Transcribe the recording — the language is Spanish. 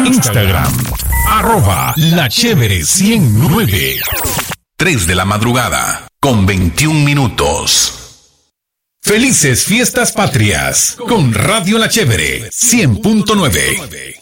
Instagram, @lachévere109. 3 de la madrugada, con 21 minutos. Felices fiestas patrias, con Radio La Chévere, 100.9.